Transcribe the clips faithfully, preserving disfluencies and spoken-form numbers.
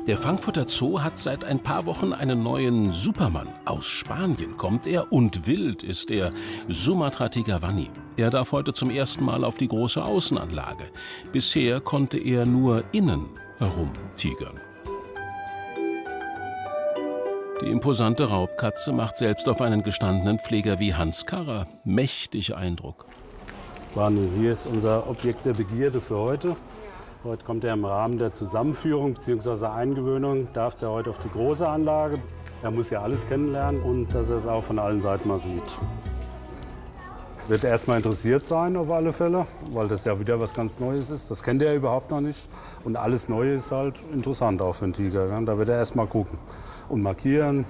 Der Frankfurter Zoo hat seit ein paar Wochen einen neuen Supermann. Aus Spanien kommt er und wild ist er, Sumatra Tiger Vanni. Er darf heute zum ersten Mal auf die große Außenanlage. Bisher konnte er nur innen herumtigern. Die imposante Raubkatze macht selbst auf einen gestandenen Pfleger wie Hans Karrer mächtig Eindruck. Vanni, hier ist unser Objekt der Begierde für heute. Heute kommt er im Rahmen der Zusammenführung bzw. Eingewöhnung, darf er heute auf die große Anlage. Er muss ja alles kennenlernen und dass er es auch von allen Seiten mal sieht. Wird erst mal interessiert sein auf alle Fälle, weil das ja wieder was ganz Neues ist. Das kennt er überhaupt noch nicht. Und alles Neue ist halt interessant auch für einen Tiger. Da wird er erst mal gucken und markieren.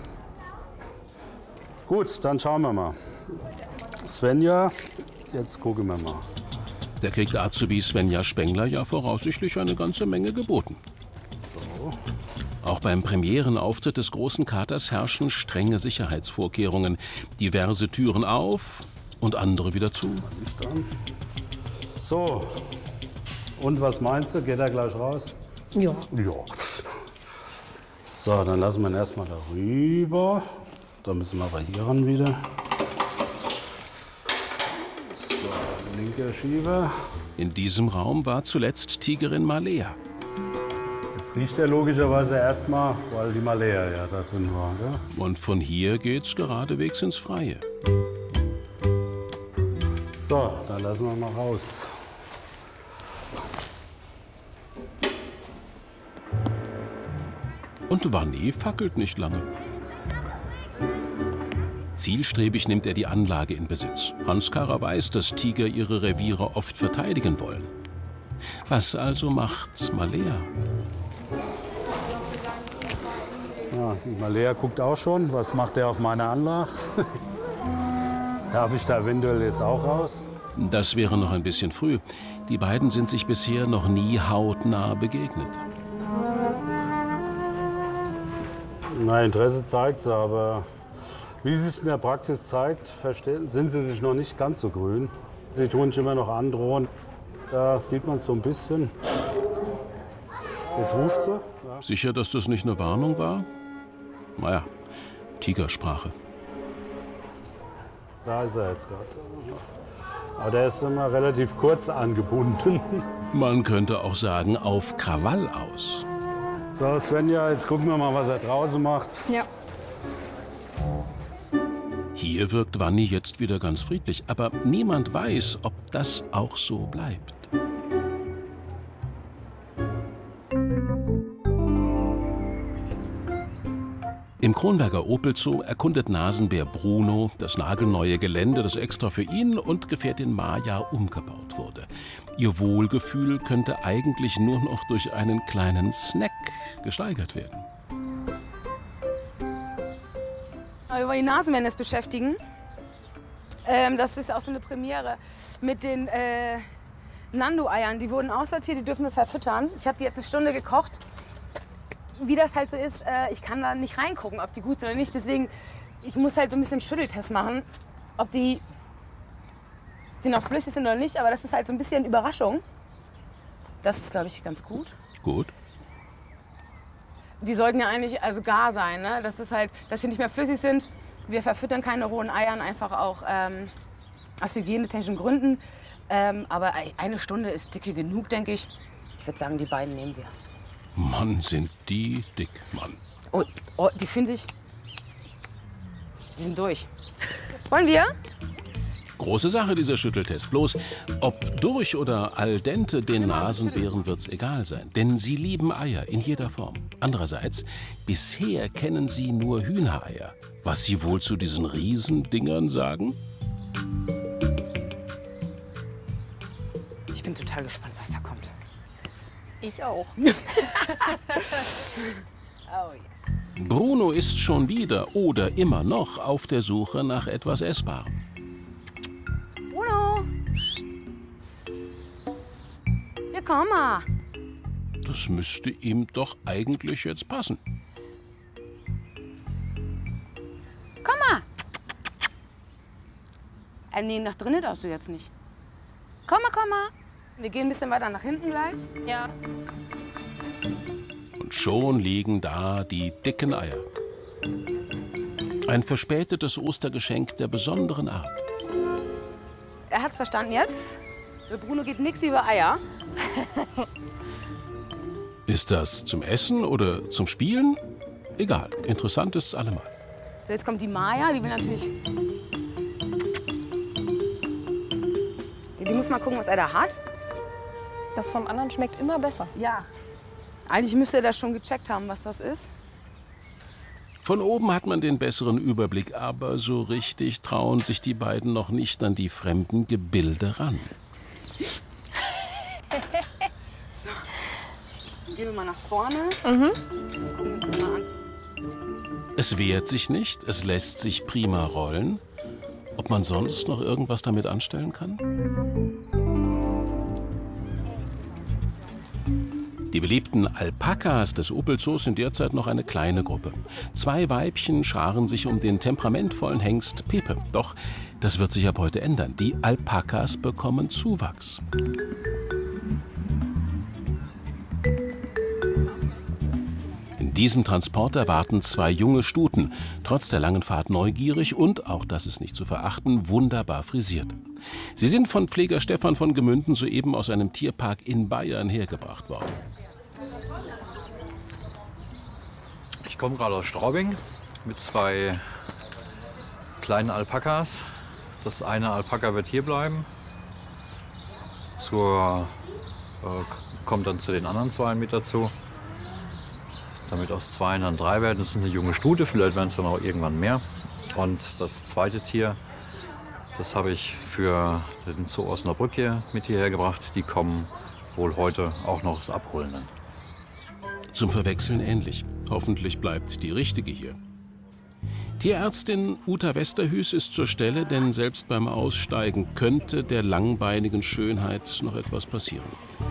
Gut, dann schauen wir mal. Svenja, jetzt gucken wir mal. Da kriegt Azubi Svenja Spengler ja voraussichtlich eine ganze Menge geboten. So. Auch beim Premierenauftritt des großen Katers herrschen strenge Sicherheitsvorkehrungen. Diverse Türen auf und andere wieder zu. Nicht dran. So, und was meinst du? Geht er gleich raus? Ja. Ja. So, dann lassen wir ihn erstmal darüber. Da müssen wir aber hier ran wieder. So, linke Schieber. In diesem Raum war zuletzt Tigerin Malea. Jetzt riecht er logischerweise erstmal, weil die Malea ja da drin war. Gell? Und von hier geht's geradewegs ins Freie. So, dann lassen wir mal raus. Und Vanni fackelt nicht lange. Zielstrebig nimmt er die Anlage in Besitz. Hans Karrer weiß, dass Tiger ihre Reviere oft verteidigen wollen. Was also macht Malea? Ja, die Malea guckt auch schon. Was macht er auf meiner Anlage? Darf ich da eventuell jetzt auch raus? Das wäre noch ein bisschen früh. Die beiden sind sich bisher noch nie hautnah begegnet. Na, Interesse zeigt es, aber wie es sich in der Praxis zeigt, verstehen, sind sie sich noch nicht ganz so grün. Sie tun sich immer noch androhen. Da sieht man es so ein bisschen. Jetzt ruft sie. Ja. Sicher, dass das nicht eine Warnung war? Naja, Tigersprache. Da ist er jetzt gerade. Aber der ist immer relativ kurz angebunden. Man könnte auch sagen, auf Krawall aus. So, Svenja, jetzt gucken wir mal, was er draußen macht. Ja. Hier wirkt Vanni jetzt wieder ganz friedlich, aber niemand weiß, ob das auch so bleibt. Im Kronberger Opel Zoo erkundet Nasenbär Bruno das nagelneue Gelände, das extra für ihn und Gefährtin Maja umgebaut wurde. Ihr Wohlgefühl könnte eigentlich nur noch durch einen kleinen Snack gesteigert werden. Über die Nasenmänner beschäftigen. Ähm, das ist auch so eine Premiere mit den äh, Nando-Eiern. Die wurden aussortiert, die dürfen wir verfüttern. Ich habe die jetzt eine Stunde gekocht. Wie das halt so ist, äh, ich kann da nicht reingucken, ob die gut sind oder nicht. Deswegen, ich muss halt so ein bisschen Schütteltest machen, ob die, die noch flüssig sind oder nicht. Aber das ist halt so ein bisschen Überraschung. Das ist, glaube ich, ganz gut. Gut. Die sollten ja eigentlich also gar sein, ne? Das ist halt, dass sie nicht mehr flüssig sind. Wir verfüttern keine rohen Eiern, einfach auch ähm, aus hygienetechnischen Gründen. Ähm, aber eine Stunde ist dicke genug, denke ich. Ich würde sagen, die beiden nehmen wir. Mann, sind die dick, Mann. Oh, oh, die fühlen sich... Die sind durch. Wollen wir? Große Sache, dieser Schütteltest. Bloß, ob durch oder al dente, den Nasenbären wird's egal sein. Denn sie lieben Eier in jeder Form. Andererseits, bisher kennen sie nur Hühnereier. Was sie wohl zu diesen Riesendingern sagen? Ich bin total gespannt, was da kommt. Ich auch. Oh, yes. Bruno ist schon wieder oder immer noch auf der Suche nach etwas Essbarem. Bruno! Ja, komm mal. Das müsste ihm doch eigentlich jetzt passen. Komm mal. Äh, nee, nach drinnen darfst du jetzt nicht. Komm mal, komm mal. Wir gehen ein bisschen weiter nach hinten gleich. Ja. Und Und schon liegen da die dicken Eier. Ein verspätetes Ostergeschenk der besonderen Art. Er hat's verstanden jetzt. Für Bruno geht nichts über Eier. Ist das zum Essen oder zum Spielen? Egal, interessant ist es allemal. So, jetzt kommt die Maya, die will natürlich... Die muss mal gucken, was er da hat. Das vom anderen schmeckt immer besser. Ja. Eigentlich müsste er das schon gecheckt haben, was das ist. Von oben hat man den besseren Überblick, aber so richtig trauen sich die beiden noch nicht an die fremden Gebilde ran. So. Gehen wir mal nach vorne. Mhm. Gucken wir uns das mal an. Es wehrt sich nicht, es lässt sich prima rollen. Ob man sonst noch irgendwas damit anstellen kann? Die beliebten Alpakas des Opel-Zoos sind derzeit noch eine kleine Gruppe. Zwei Weibchen scharen sich um den temperamentvollen Hengst Pepe. Doch das wird sich ab heute ändern. Die Alpakas bekommen Zuwachs. In diesem Transporter warten zwei junge Stuten, trotz der langen Fahrt neugierig und, auch das ist nicht zu verachten, wunderbar frisiert. Sie sind von Pfleger Stefan von Gemünden soeben aus einem Tierpark in Bayern hergebracht worden. Ich komme gerade aus Straubing mit zwei kleinen Alpakas. Das eine Alpaka wird hier bleiben, zur, äh, kommt dann zu den anderen zwei mit dazu. Damit aus zwei dann drei werden. Das ist eine junge Stute, vielleicht werden es dann auch irgendwann mehr. Und das zweite Tier, das habe ich für den Zoo Osnabrück hier mit hierher gebracht. Die kommen wohl heute auch noch das Abholen dann. Zum Verwechseln ähnlich. Hoffentlich bleibt die richtige hier. Tierärztin Uta Westerhüs ist zur Stelle, denn selbst beim Aussteigen könnte der langbeinigen Schönheit noch etwas passieren.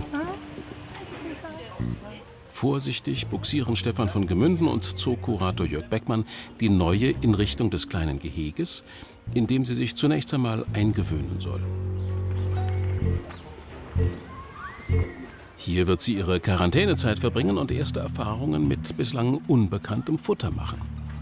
Vorsichtig buxieren Stefan von Gemünden und Zookurator Jörg Beckmann die Neue in Richtung des kleinen Geheges, in dem sie sich zunächst einmal eingewöhnen soll. Hier wird sie ihre Quarantänezeit verbringen und erste Erfahrungen mit bislang unbekanntem Futter machen.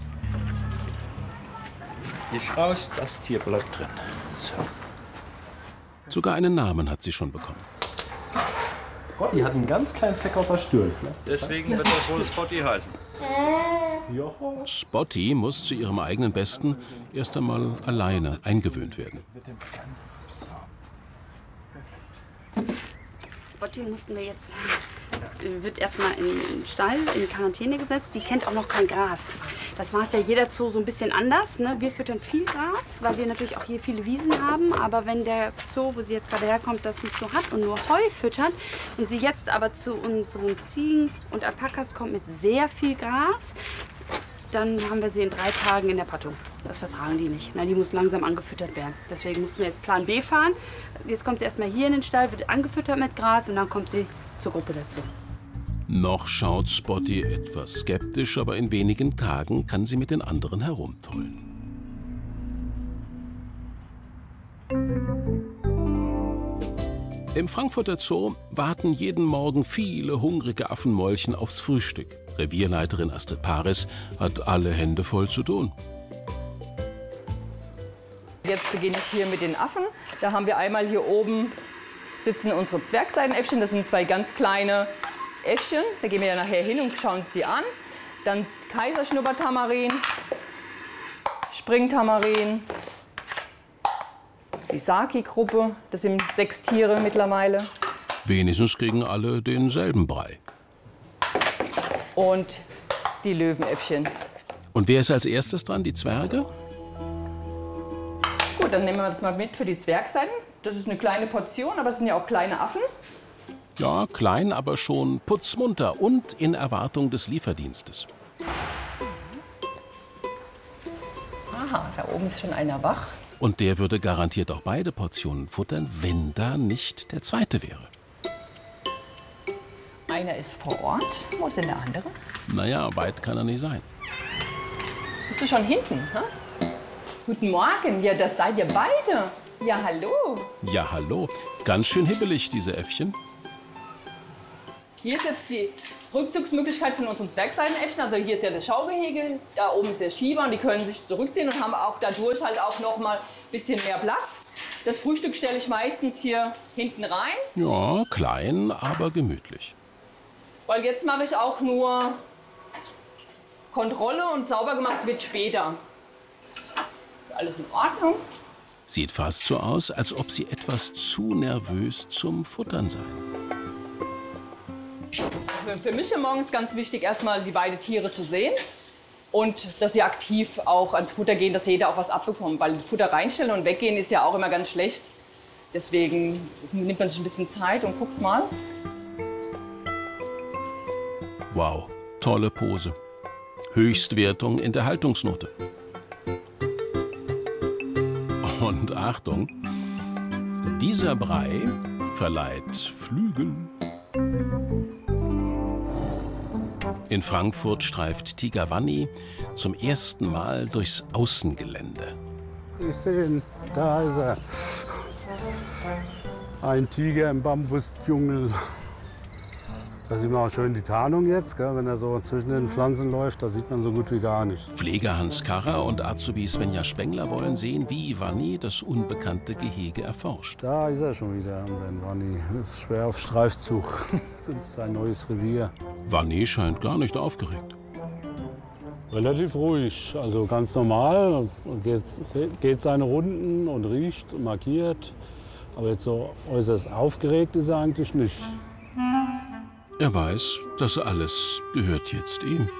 Ich raus, das Tier bleibt drin. So. Sogar einen Namen hat sie schon bekommen. Spotty hat einen ganz kleinen Fleck auf der Stirn. Deswegen wird das wohl Spotty heißen. Spotty muss zu ihrem eigenen Besten erst einmal alleine eingewöhnt werden. Spotty mussten wir jetzt, wird erstmal in den Stall, in Quarantäne gesetzt. Die kennt auch noch kein Gras. Das macht ja jeder Zoo so ein bisschen anders. Ne? Wir füttern viel Gras, weil wir natürlich auch hier viele Wiesen haben. Aber wenn der Zoo, wo sie jetzt gerade herkommt, das nicht so hat und nur Heu füttert und sie jetzt aber zu unseren Ziegen und Alpakas kommt mit sehr viel Gras, dann haben wir sie in drei Tagen in der Pattung. Das vertragen die nicht. Na, die muss langsam angefüttert werden. Deswegen mussten wir jetzt Plan B fahren. Jetzt kommt sie erstmal hier in den Stall, wird angefüttert mit Gras und dann kommt sie zur Gruppe dazu. Noch schaut Spotty etwas skeptisch, aber in wenigen Tagen kann sie mit den anderen herumtollen. Im Frankfurter Zoo warten jeden Morgen viele hungrige Affenmäulchen aufs Frühstück. Revierleiterin Astrid Paris hat alle Hände voll zu tun. Jetzt beginne ich hier mit den Affen. Da haben wir einmal hier oben sitzen unsere Zwergseidenäffchen. Das sind zwei ganz kleine Äffchen. Da gehen wir ja nachher hin und schauen uns die an. Dann Kaiserschnuppertamarin, Springtamarin, die Saki-Gruppe. Das sind sechs Tiere mittlerweile. Wenigstens kriegen alle denselben Brei. Und die Löwenäffchen. Und wer ist als erstes dran? Die Zwerge? Gut, dann nehmen wir das mal mit für die Zwergseiden. Das ist eine kleine Portion, aber es sind ja auch kleine Affen. Ja, klein, aber schon putzmunter und in Erwartung des Lieferdienstes. Aha, da oben ist schon einer wach. Und der würde garantiert auch beide Portionen futtern, wenn da nicht der zweite wäre. Einer ist vor Ort. Wo ist denn der andere? Naja, weit kann er nicht sein. Bist du schon hinten? Hä? Guten Morgen, ja, das seid ihr beide. Ja, hallo. Ja, hallo. Ganz schön hibbelig, diese Äffchen. Hier ist jetzt die Rückzugsmöglichkeit von unseren Zwergseidenäffchen. Also hier ist ja das Schaugehege, da oben ist der Schieber und die können sich zurückziehen und haben auch dadurch halt auch noch mal ein bisschen mehr Platz. Das Frühstück stelle ich meistens hier hinten rein. Ja, klein, aber gemütlich. Weil jetzt mache ich auch nur Kontrolle und sauber gemacht wird später. Alles in Ordnung. Sieht fast so aus, als ob sie etwas zu nervös zum Futtern seien. Für, für mich am Morgen ist ganz wichtig, erstmal die beiden Tiere zu sehen. Und dass sie aktiv auch ans Futter gehen, dass jeder auch was abbekommt. Weil Futter reinstellen und weggehen ist ja auch immer ganz schlecht. Deswegen nimmt man sich ein bisschen Zeit und guckt mal. Wow, tolle Pose. Höchstwertung in der Haltungsnote. Und Achtung, dieser Brei verleiht Flügel. In Frankfurt streift Tiger Vanni zum ersten Mal durchs Außengelände. Ich sehe ihn, da ist er. Ein Tiger im Bambusdschungel. Da sieht man auch schön die Tarnung jetzt, gell? Wenn er so zwischen den Pflanzen läuft, da sieht man so gut wie gar nicht. Pfleger Hans Karrer und Azubi Svenja Spengler wollen sehen, wie Vanni das unbekannte Gehege erforscht. Da ist er schon wieder, unser Vanni. Ist schwer auf Streifzug. Das ist sein neues Revier. Vanni scheint gar nicht aufgeregt. Relativ ruhig, also ganz normal. Geht, geht seine Runden und riecht und markiert. Aber jetzt so äußerst aufgeregt ist er eigentlich nicht. Er weiß, das alles gehört jetzt ihm.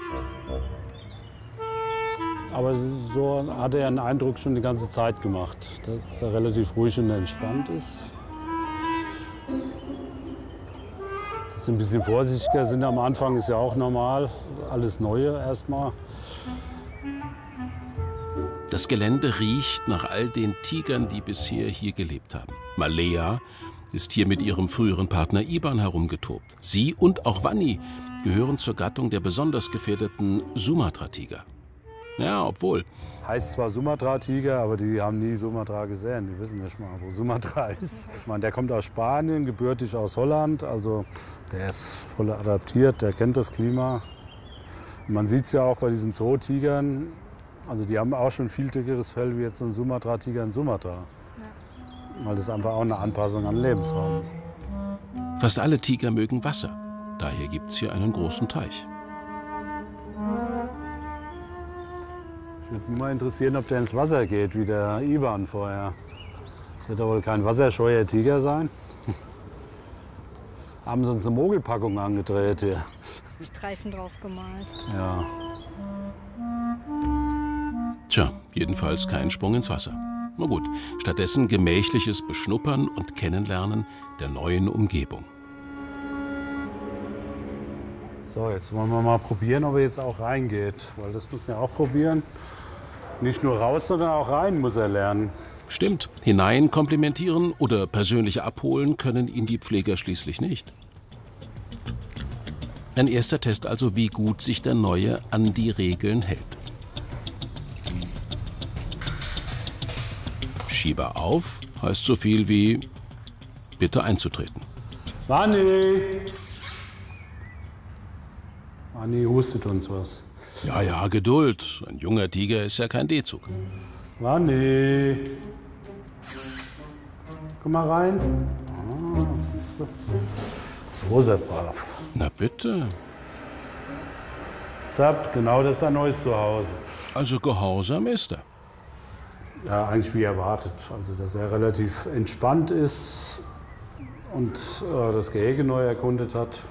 Aber so hat er einen Eindruck schon die ganze Zeit gemacht, dass er relativ ruhig und entspannt ist. Dass sie ein bisschen vorsichtiger sind am Anfang, ist ja auch normal. Alles Neue erstmal. Das Gelände riecht nach all den Tigern, die bisher hier gelebt haben. Malea ist hier mit ihrem früheren Partner Iban herumgetobt. Sie und auch Vanni gehören zur Gattung der besonders gefährdeten Sumatra-Tiger. Ja, obwohl. Heißt zwar Sumatra-Tiger, aber die haben nie Sumatra gesehen. Die wissen nicht mal, wo Sumatra ist. Ich meine, der kommt aus Spanien, gebürtig aus Holland. Also der ist voll adaptiert, der kennt das Klima. Und man sieht es ja auch bei diesen Zootigern. Also die haben auch schon viel dickeres Fell wie jetzt so ein Sumatra-Tiger in Sumatra. Weil das einfach auch eine Anpassung an den Lebensraum ist. Fast alle Tiger mögen Wasser. Daher gibt es hier einen großen Teich. Ich würde mich mal interessieren, ob der ins Wasser geht, wie der Iban vorher. Das wird doch wohl kein wasserscheuer Tiger sein. Haben sie uns eine Mogelpackung angedreht hier. Streifen drauf gemalt. Ja. Tja, jedenfalls kein Sprung ins Wasser. Na gut, stattdessen gemächliches Beschnuppern und Kennenlernen der neuen Umgebung. So, jetzt wollen wir mal probieren, ob er jetzt auch reingeht. Weil das müssen wir auch probieren. Nicht nur raus, sondern auch rein muss er lernen. Stimmt, hinein komplimentieren oder persönlich abholen können ihn die Pfleger schließlich nicht. Ein erster Test also, wie gut sich der Neue an die Regeln hält. Schieber auf heißt so viel wie bitte einzutreten. Vanni! Vanni hustet uns was. Ja, ja, Geduld. Ein junger Tiger ist ja kein D-Zug. Vanni! Komm mal rein. Ah, siehst du. So ist er brav. Na bitte. Zapp, genau das ist ein neues Zuhause. Also gehorsam ist er. Ja, eigentlich wie erwartet. Also, dass er relativ entspannt ist und äh, das Gehege neu erkundet hat.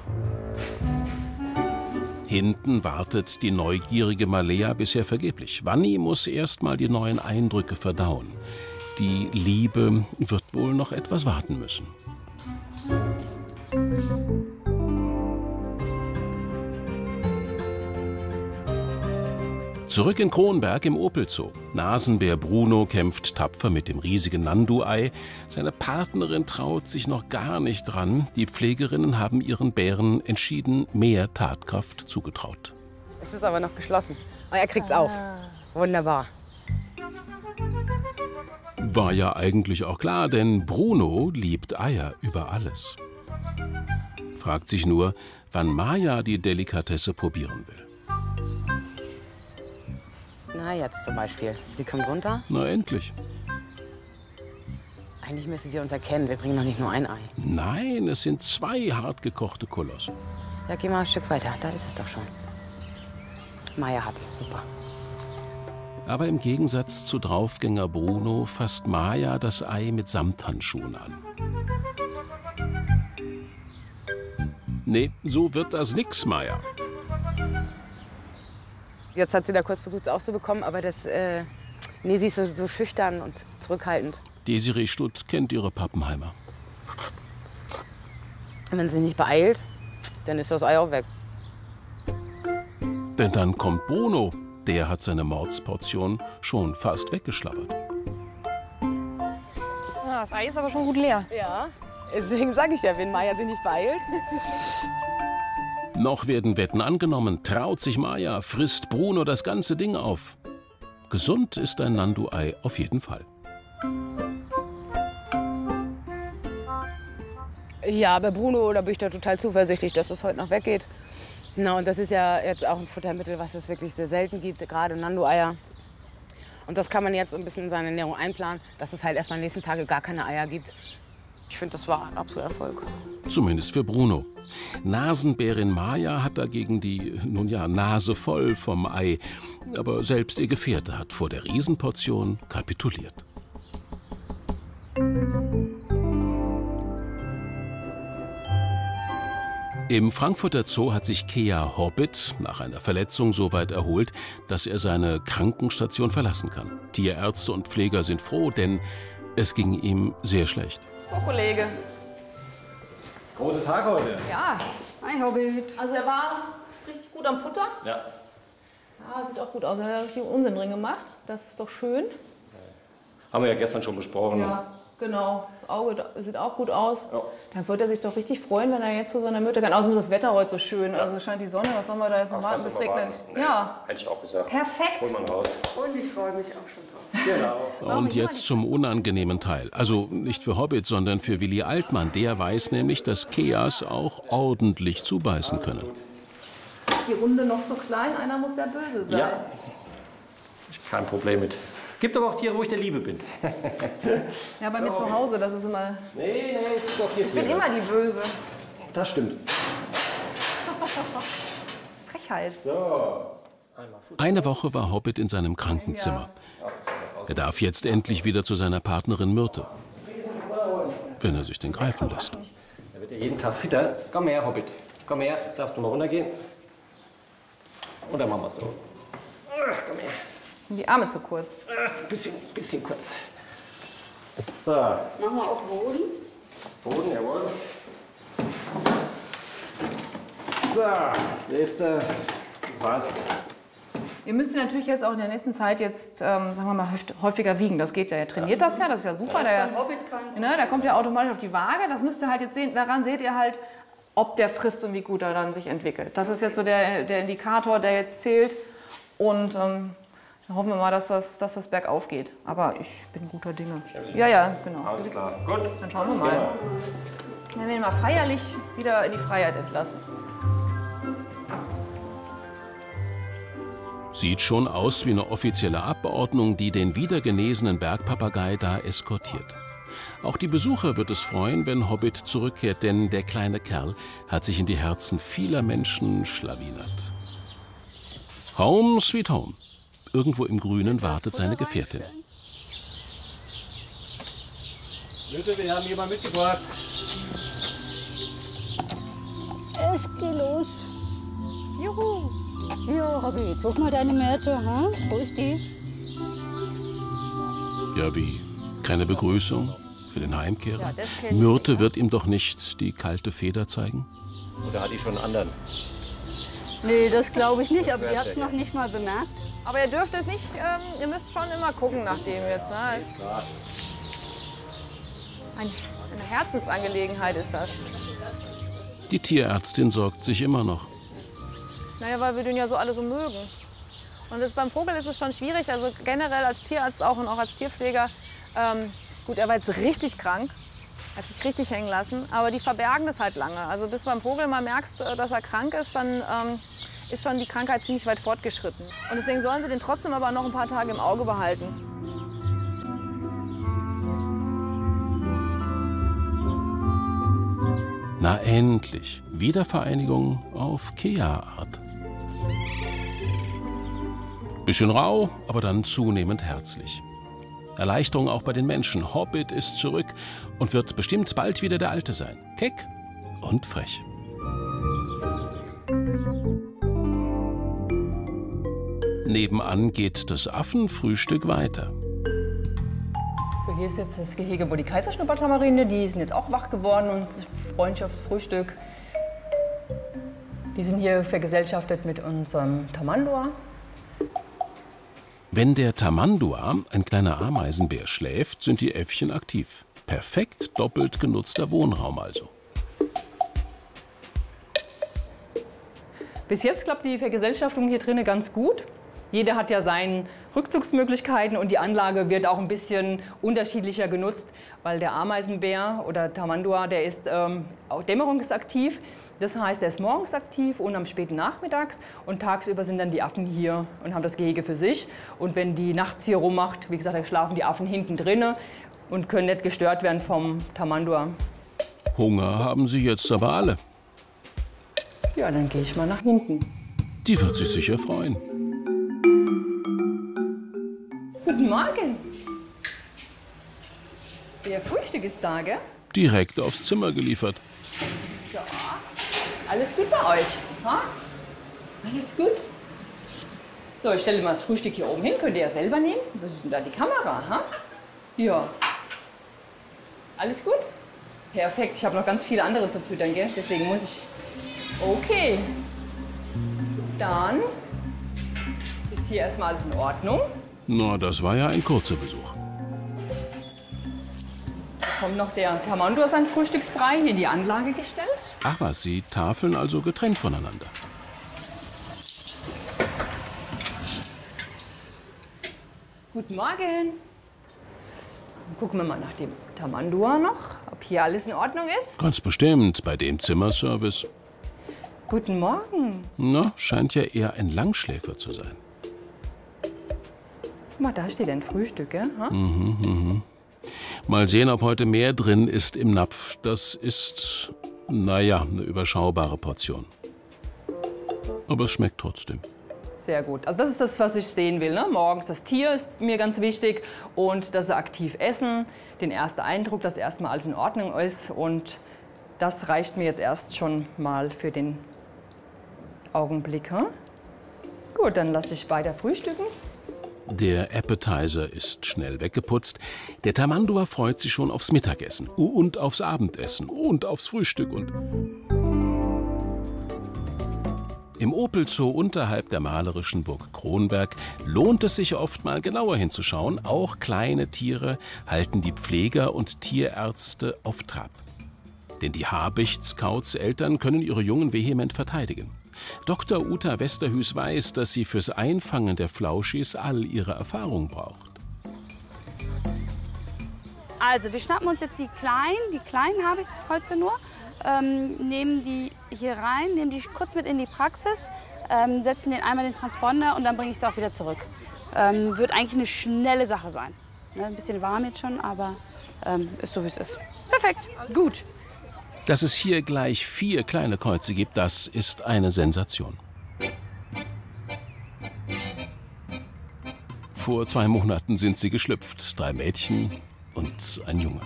Hinten wartet die neugierige Malea bisher vergeblich. Vanni muss erst mal die neuen Eindrücke verdauen. Die Liebe wird wohl noch etwas warten müssen. Zurück in Kronberg im Opel-Zoo. Nasenbär Bruno kämpft tapfer mit dem riesigen Nandu-Ei. Seine Partnerin traut sich noch gar nicht dran. Die Pflegerinnen haben ihren Bären entschieden mehr Tatkraft zugetraut. Es ist aber noch geschlossen. Aber er kriegt's auf. Wunderbar. War ja eigentlich auch klar, denn Bruno liebt Eier über alles. Fragt sich nur, wann Maja die Delikatesse probieren will. Na, jetzt zum Beispiel. Sie kommt runter. Na, endlich. Eigentlich müsste sie uns erkennen. Wir bringen noch nicht nur ein Ei. Nein, es sind zwei hartgekochte Kolosse. Ja, geh mal ein Stück weiter. Da ist es doch schon. Maja hat's. Super. Aber im Gegensatz zu Draufgänger Bruno fasst Maja das Ei mit Samthandschuhen an. Nee, so wird das nix, Maja. Jetzt hat sie da kurz versucht, es aufzubekommen, aber das, äh, nee, sie ist so, so schüchtern und zurückhaltend. Desiree Stutz kennt ihre Pappenheimer. Und wenn sie nicht beeilt, dann ist das Ei auch weg. Denn dann kommt Bruno. Der hat seine Mordsportion schon fast weggeschlabbert. Ja, das Ei ist aber schon gut leer. Ja, deswegen sage ich ja, wenn Maja sich nicht beeilt. Noch werden Wetten angenommen. Traut sich Maja, frisst Bruno das ganze Ding auf. Gesund ist ein Nandu-Ei auf jeden Fall. Ja, bei Bruno, da bin ich da total zuversichtlich, dass das heute noch weggeht. Na, und das ist ja jetzt auch ein Futtermittel, was es wirklich sehr selten gibt, gerade Nandu-Eier. Und das kann man jetzt ein bisschen in seine Ernährung einplanen, dass es halt erst mal in den nächsten Tagen gar keine Eier gibt. Ich finde, das war ein absoluter Erfolg. Zumindest für Bruno. Nasenbärin Maja hat dagegen die, nun ja, Nase voll vom Ei. Aber selbst ihr Gefährte hat vor der Riesenportion kapituliert. Im Frankfurter Zoo hat sich Kea Hobbit nach einer Verletzung so weit erholt, dass er seine Krankenstation verlassen kann. Tierärzte und Pfleger sind froh, denn es ging ihm sehr schlecht. So, Kollege. Großer Tag heute. Ja. Hi, Hobbit. Also er war richtig gut am Futter. Ja. Ja, sieht auch gut aus. Er hat richtig Unsinn drin gemacht. Das ist doch schön. Haben wir ja gestern schon besprochen. Ja, genau. Das Auge sieht auch gut aus. Ja. Dann wird er sich doch richtig freuen, wenn er jetzt zu seiner Mutter kann. Außerdem ist das Wetter heute so schön. Also scheint die Sonne. Was sollen wir da jetzt noch warten, bis es regnet? Nee, Ja. hätte ich auch gesagt. Perfekt. Hol mal raus. Und ich freue mich auch schon drauf. Genau. Und jetzt zum unangenehmen Teil. Also nicht für Hobbit, sondern für Willi Altmann. Der weiß nämlich, dass Keas auch ordentlich zubeißen können. Ist die Runde noch so klein? Einer muss der Böse sein. Ja. Kein Problem mit. Es gibt aber auch Tiere, wo ich der Liebe bin. Ja, bei mir zu Hause, das ist immer... Nee, nee, es gibt auch Tiere. Ich bin immer die Böse. Das stimmt. Frechheit. So. Eine Woche war Hobbit in seinem Krankenzimmer. Er darf jetzt endlich wieder zu seiner Partnerin Myrte. Wenn er sich denn greifen lässt. Er wird ja jeden Tag fitter. Komm her, Hobbit. Komm her, darfst du mal runtergehen. Und dann machen wir es so. Komm her. Die Arme zu kurz. Ein bisschen, bisschen kurz. So. Machen wir auf Boden. Boden, jawohl. So, das nächste. Fast. Ihr müsst ihn natürlich jetzt auch in der nächsten Zeit jetzt, ähm, sagen wir mal, häufiger wiegen. Das geht ja. Er trainiert das ja, das ist ja super. Der, ne, der kommt ja automatisch auf die Waage. Das müsst ihr halt jetzt sehen. Daran seht ihr halt, ob der frisst und wie gut er dann sich entwickelt. Das ist jetzt so der, der Indikator, der jetzt zählt. Und ähm, dann hoffen wir mal, dass das, dass das bergauf geht. Aber ich bin guter Dinge. Ja, ja, genau. Alles klar. Gut. Dann schauen wir mal. Ja. Dann werden wir ihn mal feierlich wieder in die Freiheit entlassen. Sieht schon aus wie eine offizielle Abordnung, die den wiedergenesenen Bergpapagei da eskortiert. Auch die Besucher wird es freuen, wenn Hobbit zurückkehrt, denn der kleine Kerl hat sich in die Herzen vieler Menschen schlawinert. Home sweet home. Irgendwo im Grünen wartet seine Gefährtin. Bitte, wir haben jemanden mitgebracht. Es geht los. Juhu. Ja, Hobbit, such mal deine Myrte, hm? Wo ist die? Ja, wie? Keine Begrüßung für den Heimkehrer? Ja, das kenn ich. Myrte wird ihm doch nicht die kalte Feder zeigen? Oder hat die schon einen anderen? Nee, das glaube ich nicht, aber die hat es noch nicht mal bemerkt. Aber ihr dürft es nicht, ähm, ihr müsst schon immer gucken nach dem jetzt. Ne? Ein, eine Herzensangelegenheit ist das. Die Tierärztin sorgt sich immer noch. Naja, weil wir den ja so alle so mögen. Und das, beim Vogel ist es schon schwierig, also generell als Tierarzt auch und auch als Tierpfleger. Ähm, gut, er war jetzt richtig krank. hat sich richtig hängen lassen. Aber die verbergen das halt lange. Also bis beim Vogel mal merkst, dass er krank ist, dann ähm, ist schon die Krankheit ziemlich weit fortgeschritten. Und deswegen sollen sie den trotzdem aber noch ein paar Tage im Auge behalten. Na endlich, Wiedervereinigung auf Kea-Art. Bisschen rau, aber dann zunehmend herzlich. Erleichterung auch bei den Menschen. Hobbit ist zurück und wird bestimmt bald wieder der Alte sein. Keck und frech. Nebenan geht das Affenfrühstück weiter. So, hier ist jetzt das Gehege, wo die Kaiserschnuppertamarine, die sind jetzt auch wach geworden und freuen sich aufs Frühstück. Die sind hier vergesellschaftet mit unserem Tamandua. Wenn der Tamandua, ein kleiner Ameisenbär, schläft, sind die Äffchen aktiv. Perfekt doppelt genutzter Wohnraum also. Bis jetzt klappt die Vergesellschaftung hier drinnen ganz gut. Jeder hat ja seine Rückzugsmöglichkeiten und die Anlage wird auch ein bisschen unterschiedlicher genutzt, weil der Ameisenbär oder Tamandua, der ist ähm, auch dämmerungsaktiv. Das heißt, er ist morgens aktiv und am späten Nachmittags und tagsüber sind dann die Affen hier und haben das Gehege für sich. Und wenn die nachts hier rummacht, wie gesagt, dann schlafen die Affen hinten drinnen und können nicht gestört werden vom Tamandua. Hunger haben sie jetzt aber alle. Ja, dann gehe ich mal nach hinten. Die wird sich sicher freuen. Guten Morgen. Der Frühstück ist da, gell? Direkt aufs Zimmer geliefert. Ja. Alles gut bei euch? Ha? Alles gut? So, ich stelle mal das Frühstück hier oben hin. Könnt ihr ja selber nehmen. Was ist denn da die Kamera? Ha? Ja. Alles gut? Perfekt. Ich habe noch ganz viele andere zu füttern, gell? Deswegen muss ich... Okay. Dann ist hier erstmal alles in Ordnung. Na, das war ja ein kurzer Besuch. Da kommt noch der Tamandua sein Frühstücksbrei hier in die Anlage gestellt. Ach was, sie tafeln also getrennt voneinander. Guten Morgen. Dann gucken wir mal nach dem Tamandua noch, ob hier alles in Ordnung ist. Ganz bestimmt, bei dem Zimmerservice. Guten Morgen. Na, scheint ja eher ein Langschläfer zu sein. Guck mal, da steht ein Frühstück, gell? Ha? Mhm, mhm. Mal sehen, ob heute mehr drin ist im Napf. Das ist, naja, eine überschaubare Portion. Aber es schmeckt trotzdem. Sehr gut. Also das ist das, was ich sehen will. Ne? Morgens das Tier ist mir ganz wichtig und dass sie aktiv essen. Den ersten Eindruck, dass erstmal alles in Ordnung ist. Und das reicht mir jetzt erst schon mal für den Augenblick. Hm? Gut, dann lasse ich weiter frühstücken. Der Appetizer ist schnell weggeputzt. Der Tamandua freut sich schon aufs Mittagessen und aufs Abendessen und aufs Frühstück. Und im Opel-Zoo unterhalb der malerischen Burg Kronberg lohnt es sich oft mal genauer hinzuschauen. Auch kleine Tiere halten die Pfleger und Tierärzte auf Trab. Denn die Habicht-Scouts-Eltern können ihre Jungen vehement verteidigen. Doktor Uta Westerhüs weiß, dass sie fürs Einfangen der Flauschis all ihre Erfahrung braucht. Also, wir schnappen uns jetzt die kleinen, die kleinen habe ich heute nur, ähm, nehmen die hier rein, nehmen die kurz mit in die Praxis, ähm, setzen den einmal in den Transponder und dann bringe ich sie auch wieder zurück. Ähm, wird eigentlich eine schnelle Sache sein. Ne, ein bisschen warm jetzt schon, aber ähm, ist so, wie es ist. Perfekt, gut. Dass es hier gleich vier kleine Käuze gibt, das ist eine Sensation. Vor zwei Monaten sind sie geschlüpft, drei Mädchen und ein Junge.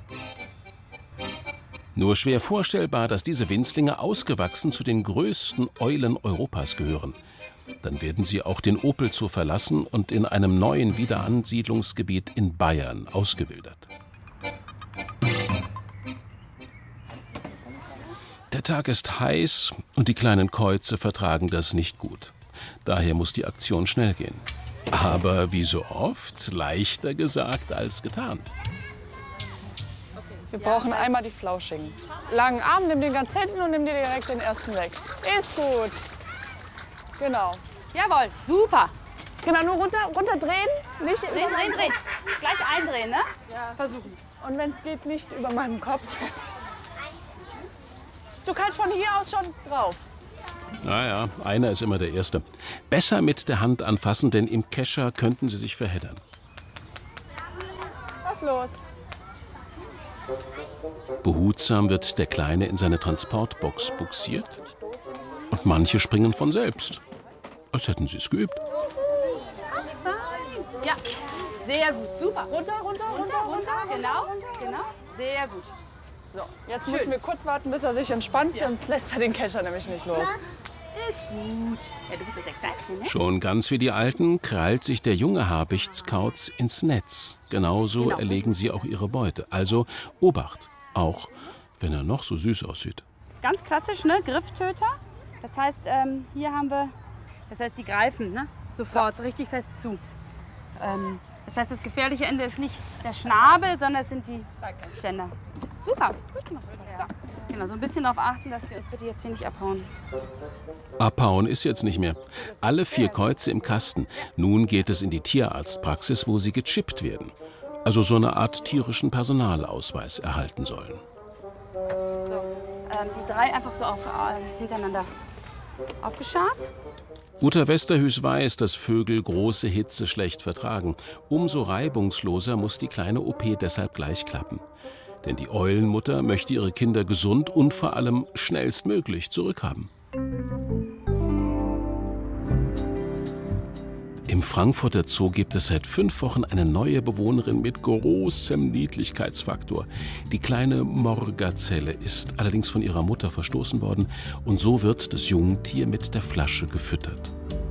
Nur schwer vorstellbar, dass diese Winzlinge ausgewachsen zu den größten Eulen Europas gehören. Dann werden sie auch den Opel-Zoo verlassen und in einem neuen Wiederansiedlungsgebiet in Bayern ausgewildert. Der Tag ist heiß und die kleinen Käuze vertragen das nicht gut. Daher muss die Aktion schnell gehen. Aber wie so oft, leichter gesagt als getan. Wir brauchen einmal die Flauschigen. Langen Arm, nimm den ganz hinten und nimm dir direkt den ersten weg. Ist gut. Genau. Jawohl, super. Genau, nur runter, runter drehen. Nicht drehen, drehen, drehen. Gleich eindrehen, ne? Ja, versuchen. Und wenn es geht, nicht über meinem Kopf. Du kannst von hier aus schon drauf. Naja, einer ist immer der Erste. Besser mit der Hand anfassen, denn im Kescher könnten sie sich verheddern. Was los? Behutsam wird der Kleine in seine Transportbox buxiert. Und manche springen von selbst, als hätten sie es geübt. Ja, sehr gut, super. Runter, runter, runter, runter, genau, genau, sehr gut. So, jetzt Schön. müssen wir kurz warten, bis er sich entspannt, ja. Sonst lässt er den Kescher nämlich nicht los. Ist gut. Ja, du bist ja der Kleinste, ne? Schon ganz wie die Alten krallt sich der junge Habichtskauz ins Netz. Genauso Genau. erlegen sie auch ihre Beute. Also Obacht, auch wenn er noch so süß aussieht. Ganz klassisch, ne? Grifftöter. Das heißt, ähm, hier haben wir, das heißt, die greifen, ne? Sofort richtig fest zu. Ähm, das heißt, das gefährliche Ende ist nicht der Schnabel, sondern es sind die Ständer. Super, gut gemacht. Ja. Genau, so ein bisschen darauf achten, dass die uns bitte jetzt hier nicht abhauen. Abhauen ist jetzt nicht mehr. Alle vier Käuze im Kasten. Nun geht es in die Tierarztpraxis, wo sie gechippt werden. Also so eine Art tierischen Personalausweis erhalten sollen. So, ähm, die drei einfach so auf, äh, hintereinander aufgeschart. Uta Westerhus weiß, dass Vögel große Hitze schlecht vertragen. Umso reibungsloser muss die kleine O P deshalb gleich klappen. Denn die Eulenmutter möchte ihre Kinder gesund und vor allem schnellstmöglich zurückhaben. Im Frankfurter Zoo gibt es seit fünf Wochen eine neue Bewohnerin mit großem Niedlichkeitsfaktor. Die kleine Morgazelle ist allerdings von ihrer Mutter verstoßen worden und so wird das Jungtier mit der Flasche gefüttert.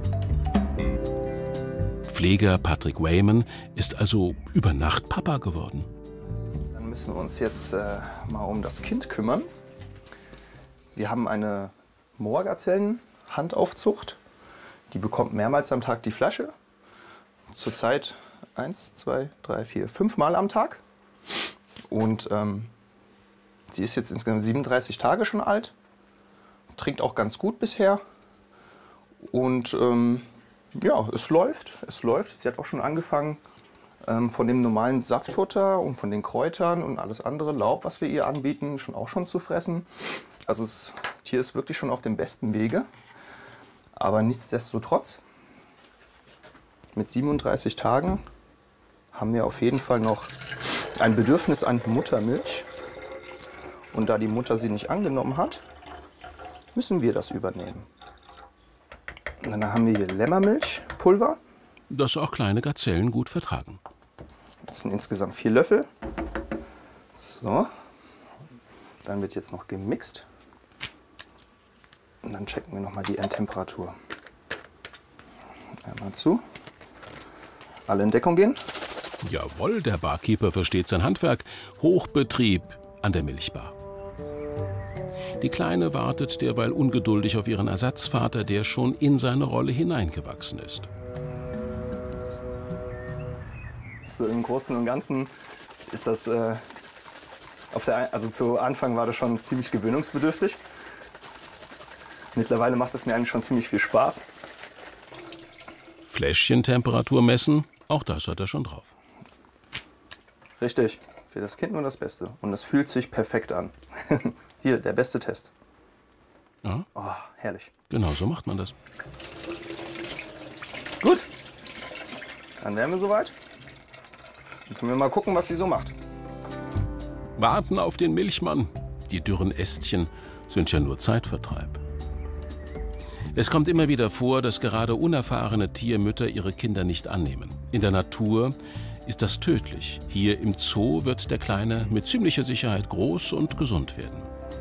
Pfleger Patrick Wayman ist also über Nacht Papa geworden. Dann müssen wir uns jetzt äh, mal um das Kind kümmern. Wir haben eine Moorgazellen-Handaufzucht. Die bekommt mehrmals am Tag die Flasche. Zurzeit eins, zwei, drei, vier, fünf Mal am Tag. Und ähm, sie ist jetzt insgesamt siebenunddreißig Tage schon alt. Trinkt auch ganz gut bisher. Und ähm, ja, es läuft. Es läuft. Sie hat auch schon angefangen, ähm, von dem normalen Saftfutter und von den Kräutern und alles andere Laub, was wir ihr anbieten, schon auch schon zu fressen. Also das Tier ist wirklich schon auf dem besten Wege. Aber nichtsdestotrotz, mit siebenunddreißig Tagen haben wir auf jeden Fall noch ein Bedürfnis an Muttermilch. Und da die Mutter sie nicht angenommen hat, müssen wir das übernehmen. Und dann haben wir hier Lämmermilchpulver. Das auch kleine Gazellen gut vertragen. Das sind insgesamt vier Löffel. So, dann wird jetzt noch gemixt. Und dann checken wir noch mal die Endtemperatur. Einmal zu. Alle in Deckung gehen. Jawohl, der Barkeeper versteht sein Handwerk. Hochbetrieb an der Milchbar. Die Kleine wartet derweil ungeduldig auf ihren Ersatzvater, der schon in seine Rolle hineingewachsen ist. So im Großen und Ganzen ist das, äh, auf der, also zu Anfang war das schon ziemlich gewöhnungsbedürftig. Mittlerweile macht es mir eigentlich schon ziemlich viel Spaß. Fläschchentemperatur messen, auch das hat er schon drauf. Richtig, für das Kind nur das Beste. Und es fühlt sich perfekt an. Hier, der beste Test. Ja. Oh, herrlich. Genau, so macht man das. Gut, dann wären wir soweit. Dann können wir mal gucken, was sie so macht. Warten auf den Milchmann. Die dürren Ästchen sind ja nur Zeitvertreib. Es kommt immer wieder vor, dass gerade unerfahrene Tiermütter ihre Kinder nicht annehmen. In der Natur ist das tödlich. Hier im Zoo wird der Kleine mit ziemlicher Sicherheit groß und gesund werden.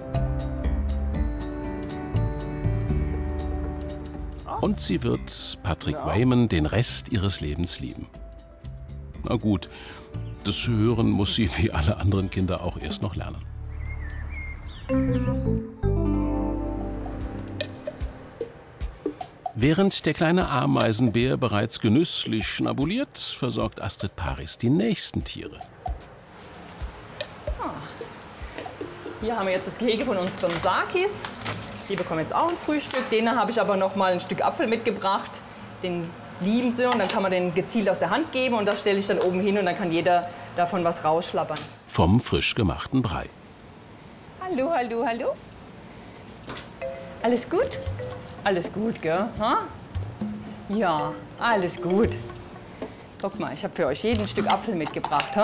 Und sie wird Patrick Wayman den Rest ihres Lebens lieben. Na gut, das Hören muss sie wie alle anderen Kinder auch erst noch lernen. Während der kleine Ameisenbär bereits genüsslich schnabuliert, versorgt Astrid Paris die nächsten Tiere. So. Hier haben wir jetzt das Gehege von unseren Sakis. Die bekommen jetzt auch ein Frühstück. Denen habe ich aber noch mal ein Stück Apfel mitgebracht. Den lieben sie und dann kann man den gezielt aus der Hand geben und das stelle ich dann oben hin und dann kann jeder davon was rausschlabbern. vom frisch gemachten Brei. Hallo, hallo, hallo. Alles gut? Alles gut, gell? Ha? Ja, alles gut. Guck mal, ich habe für euch jeden ein Stück Apfel mitgebracht. Ha?